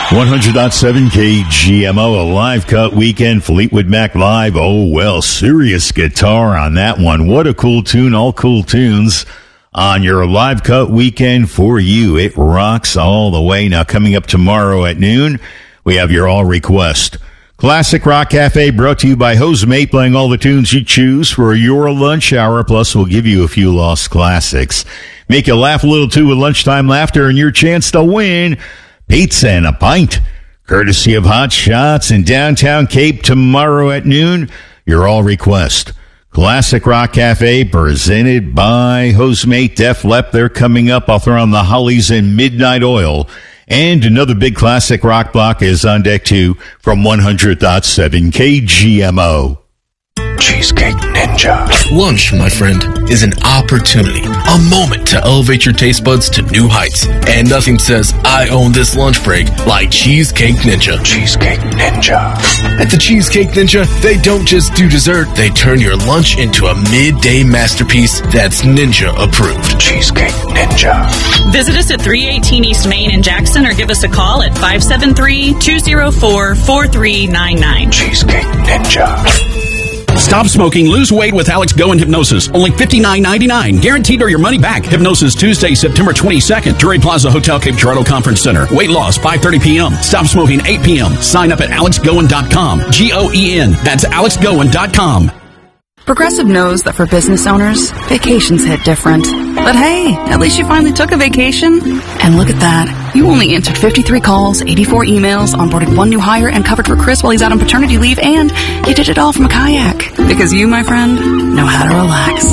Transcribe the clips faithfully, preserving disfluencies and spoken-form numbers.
one hundred point seven K G M O, a live cut weekend. Fleetwood Mac live. Oh, well, serious guitar on that one. What a cool tune. All cool tunes on your live cut weekend for you. It rocks all the way. Now, coming up tomorrow at noon, we have your all request. Classic Rock Cafe brought to you by Hosemate, playing all the tunes you choose for your lunch hour. Plus, we'll give you a few lost classics. Make you laugh a little too with lunchtime laughter and your chance to win pizza and a pint, courtesy of Hot Shots in downtown Cape tomorrow at noon. Your all request. Classic Rock Cafe presented by Hosemate. Def Leppard, they're coming up. I'll throw on the Hollies and Midnight Oil. And another big classic rock block is on deck too from one hundred point seven K G M O. Cheesecake Ninja. Lunch, my friend, is an opportunity, a moment to elevate your taste buds to new heights. And nothing says, I own this lunch break like Cheesecake Ninja. Cheesecake Ninja. At the Cheesecake Ninja, they don't just do dessert, they turn your lunch into a midday masterpiece that's Ninja approved. Cheesecake Ninja. Visit us at three eighteen East Main in Jackson or give us a call at five seven three, two oh four, four three nine nine. Cheesecake Ninja. Stop smoking, lose weight with Alex Go and Hypnosis. Only fifty-nine ninety-nine. Guaranteed or your money back. Hypnosis Tuesday, September twenty-second. Drury Plaza Hotel, Cape Girardeau Conference Center. Weight loss, five thirty p.m. Stop smoking, eight p.m. Sign up at alex goen dot com. G O E N. That's alex goen dot com. Progressive knows that for business owners, vacations hit different. But hey, at least you finally took a vacation. And look at that. You only answered fifty-three calls, eighty-four emails, onboarded one new hire, and covered for Chris while he's out on paternity leave, and you did it all from a kayak. Because you, my friend, know how to relax.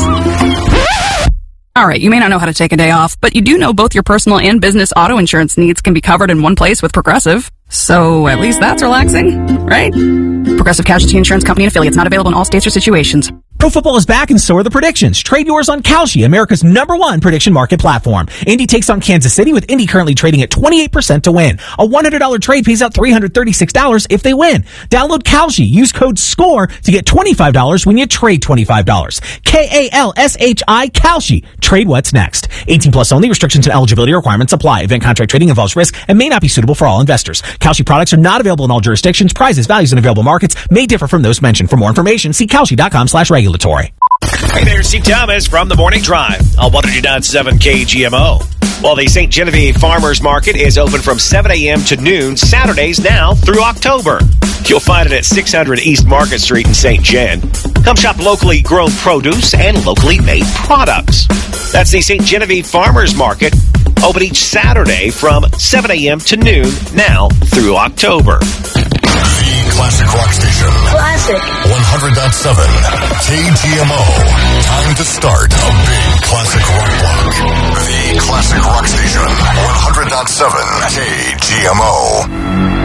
Alright, you may not know how to take a day off, but you do know both your personal and business auto insurance needs can be covered in one place with Progressive. So at least that's relaxing, right? Progressive Casualty Insurance Company and affiliates, not available in all states or situations. Pro football is back and so are the predictions. Trade yours on Kalshi, America's number one prediction market platform. Indy takes on Kansas City, with Indy currently trading at twenty-eight percent to win. A one hundred dollars trade pays out three hundred thirty-six dollars if they win. Download Kalshi. Use code SCORE to get twenty-five dollars when you trade twenty-five dollars. K A L S H I, Kalshi. Trade what's next. eighteen plus only. Restrictions and eligibility requirements apply. Event contract trading involves risk and may not be suitable for all investors. Kalshi products are not available in all jurisdictions. Prices, values, and available markets may differ from those mentioned. For more information, see kalshi.com slash regulatory. Hey there, Steve Thomas from the Morning Drive on one hundred point seven K G M O. Well, the Saint Genevieve Farmers Market is open from seven a.m. to noon, Saturdays now through October. You'll find it at six hundred East Market Street in Saint Gen. Come shop locally grown produce and locally made products. That's the Saint Genevieve Farmers Market, open each Saturday from seven a.m. to noon, now through October. The Classic Rock Station. Classic. one hundred point seven K G M O. Time to start a big classic rock block. The Classic Rock Station. one hundred point seven K G M O.